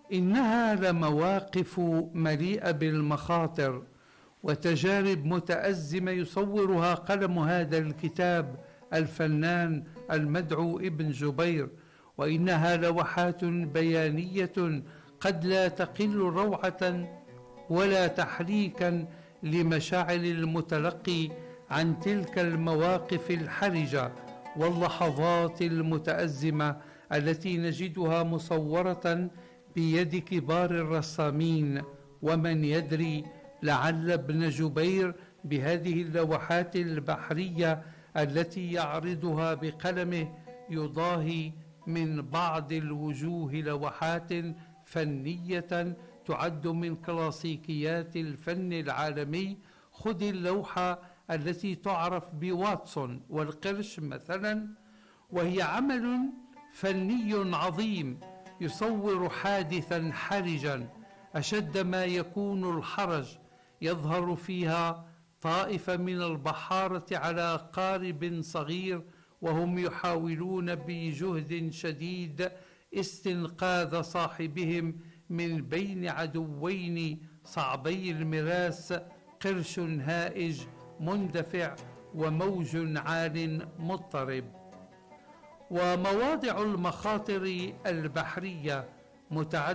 إنها لمواقف مليئة بالمخاطر وتجارب متأزمة يصورها قلم هذا الكتاب الفنان المدعو ابن جبير، وإنها لوحات بيانية قد لا تقل روعة ولا تحريكا لمشاعر المتلقي عن تلك المواقف الحرجة واللحظات المتأزمة التي نجدها مصورة بيد كبار الرسامين. ومن يدري، لعل ابن جبير بهذه اللوحات البحرية التي يعرضها بقلمه يضاهي من بعض الوجوه لوحات فنية تعد من كلاسيكيات الفن العالمي. خذ اللوحة التي تعرف بواتسون والقرش مثلا، وهي عمل فني عظيم يصور حادثا حرجا أشد ما يكون الحرج. يظهر فيها طائفة من البحارة على قارب صغير وهم يحاولون بجهد شديد استنقاذ صاحبهم من بين عدوين صعبي المراس، قرش هائج مندفع وموج عال مضطرب. ومواضع المخاطر البحرية متعددة